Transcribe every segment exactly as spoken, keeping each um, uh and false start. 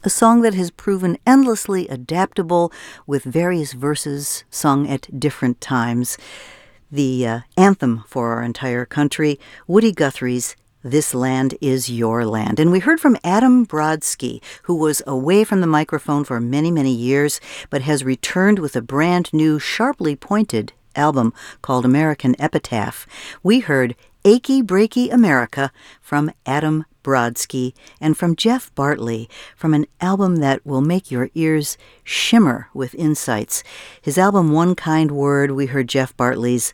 a song that has proven endlessly adaptable with various verses sung at different times. The uh, anthem for our entire country, Woody Guthrie's This Land Is Your Land. And we heard from Adam Brodsky, who was away from the microphone for many, many years, but has returned with a brand new, sharply pointed album called American Epitaph. We heard Achy Breaky America from Adam Brodsky and from Jeff Bartley from an album that will make your ears shimmer with insights. His album One Kind Word, we heard Jeff Bartley's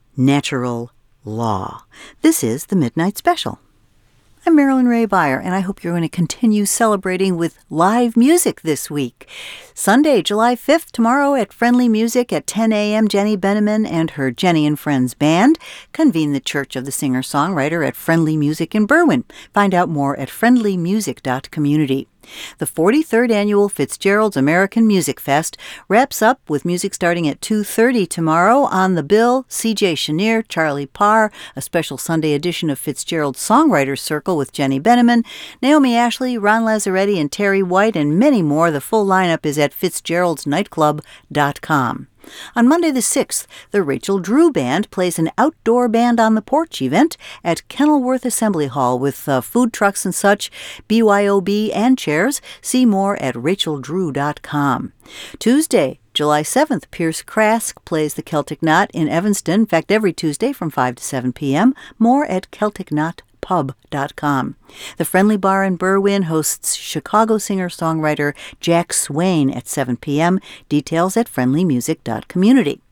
Natural Law. This is the Midnight Special. I'm Marilyn Ray Beyer, and I hope you're going to continue celebrating with live music this week. Sunday, July fifth, tomorrow at Friendly Music at ten a.m., Jenny Beneman and her Jenny and Friends Band convene the Church of the Singer-Songwriter at Friendly Music in Berwyn. Find out more at friendly music dot community. The forty-third Annual Fitzgerald's American Music Fest wraps up with music starting at two thirty tomorrow. On the bill, C J Chenier, Charlie Parr, a special Sunday edition of Fitzgerald's Songwriters Circle with Jenny Beneman, Naomi Ashley, Ron Lazzaretti, and Terry White, and many more. The full lineup is at fitzgeralds nightclub dot com. On Monday the sixth, the Rachel Drew Band plays an outdoor band on the porch event at Kenilworth Assembly Hall with uh, food trucks and such, B Y O B, and chairs. See more at rachel drew dot com. Tuesday, July seventh, Pierce Krask plays the Celtic Knot in Evanston. In fact, every Tuesday from five to seven p.m. More at celtic knot pub dot com. The Friendly Bar in Berwyn hosts Chicago singer-songwriter Jack Swain at seven p.m. Details at friendly music dot community.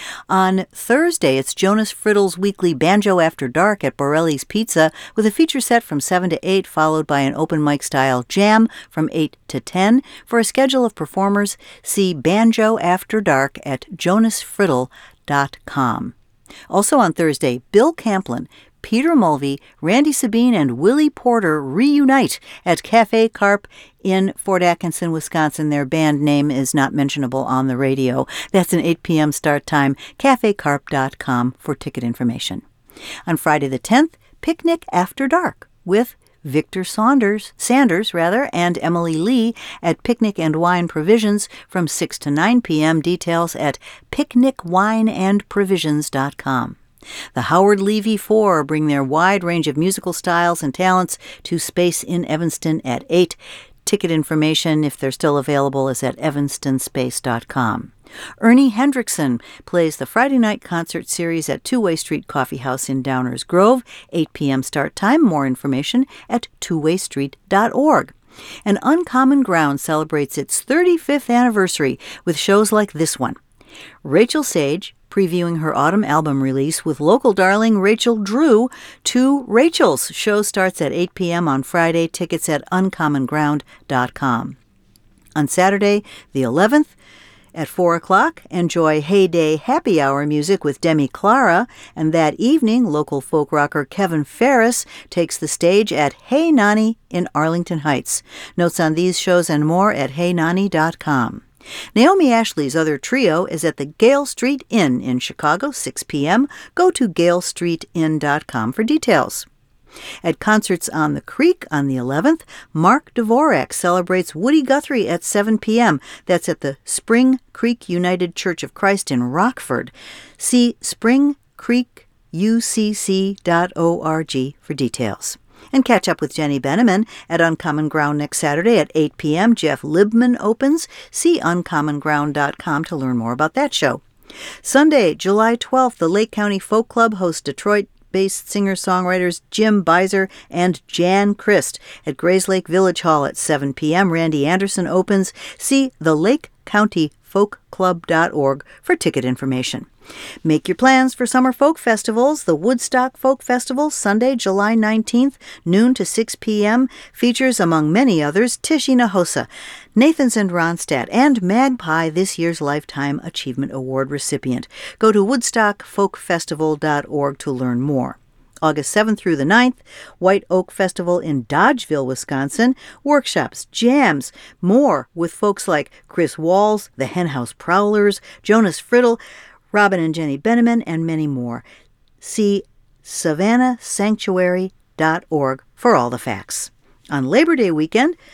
On Thursday, it's Jonas Friddle's weekly Banjo After Dark at Borelli's Pizza with a feature set from seven to eight, followed by an open mic-style jam from eight to ten. For a schedule of performers, see Banjo After Dark at jonas friddle dot com. Also on Thursday, Bill Camplin, Peter Mulvey, Randy Sabine, and Willie Porter reunite at Cafe Carp in Fort Atkinson, Wisconsin. Their band name is not mentionable on the radio. That's an eight p.m. start time. cafe carp dot com for ticket information. On Friday the tenth, Picnic After Dark with Victor Saunders, Sanders rather, and Emily Lee at Picnic and Wine Provisions from six to nine p.m. Details at picnic wine and provisions dot com. The Howard Levy Four bring their wide range of musical styles and talents to Space in Evanston at eight. Ticket information, if they're still available, is at evanston space dot com. Ernie Hendrickson plays the Friday night concert series at Two-Way Street Coffee House in Downers Grove, eight p.m. start time. More information at two way street dot org. And Uncommon Ground celebrates its thirty-fifth anniversary with shows like this one. Rachel Sage previewing her autumn album release with local darling Rachel Drew. Two Rachels. Show starts at eight p.m. on Friday. Tickets at uncommon ground dot com. On Saturday, the eleventh, at four o'clock, enjoy Heyday Happy Hour music with Demi Clara, and that evening, local folk rocker Kevin Ferris takes the stage at Hey Nani in Arlington Heights. Notes on these shows and more at hey nani dot com. Naomi Ashley's other trio is at the Gale Street Inn in Chicago, six p.m. Go to gale street inn dot com for details. At Concerts on the Creek on the eleventh, Mark Dvorak celebrates Woody Guthrie at seven p.m. That's at the Spring Creek United Church of Christ in Rockford. See spring creek u c c dot org for details. And catch up with Jenny Beneman at Uncommon Ground next Saturday at eight p.m. Jeff Libman opens. See uncommon ground dot com to learn more about that show. Sunday, July twelfth, the Lake County Folk Club hosts Detroit-based singer-songwriters Jim Beiser and Jan Christ at Grayslake Village Hall at seven p.m. Randy Anderson opens. See the Lake County folk club dot org for ticket information. Make your plans for summer folk festivals. The Woodstock Folk Festival, Sunday, July nineteenth, noon to six p.m., features, among many others, Tish Hinojosa, Nathans and Ronstadt, and Magpie, this year's Lifetime Achievement Award recipient. Go to woodstock folk festival dot org to learn more. August seventh through the ninth, White Oak Festival in Dodgeville, Wisconsin. Workshops, jams, more with folks like Chris Walls, the Henhouse Prowlers, Jonas Friddle, Robin and Jenny Beneman, and many more. See savannah sanctuary dot org for all the facts. On Labor Day weekend,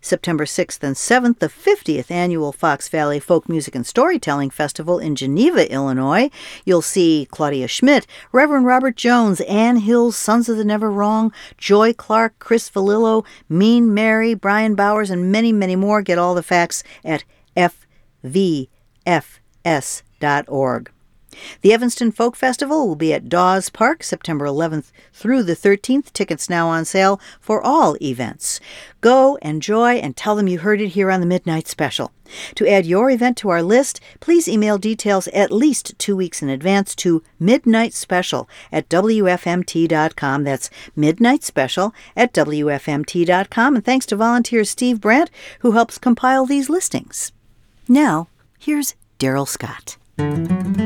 September sixth and seventh, the fiftieth Annual Fox Valley Folk Music and Storytelling Festival in Geneva, Illinois. You'll see Claudia Schmidt, Reverend Robert Jones, Ann Hills, Sons of the Never Wrong, Joy Clark, Chris Valillo, Mean Mary, Brian Bowers, and many, many more. Get all the facts at f v f s dot org. The Evanston Folk Festival will be at Dawes Park September eleventh through the thirteenth. Tickets now on sale for all events. Go, enjoy, and tell them you heard it here on the Midnight Special. To add your event to our list, please email details at least two weeks in advance to Midnight Special at w f m t dot com. That's Midnight Special at w f m t dot com. And thanks to volunteer Steve Brandt, who helps compile these listings. Now, here's Daryl Scott.